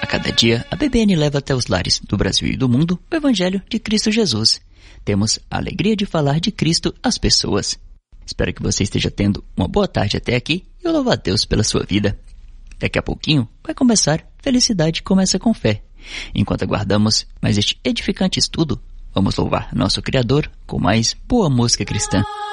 cada dia, a BBN leva até os lares do Brasil e do mundo o Evangelho de Cristo Jesus. Temos a alegria de falar de Cristo às pessoas. Espero que você esteja tendo uma boa tarde até aqui e eu louvo a Deus pela sua vida. Daqui a pouquinho vai começar Felicidade Começa com Fé. Enquanto aguardamos mais este edificante estudo, vamos louvar nosso Criador com mais boa música cristã.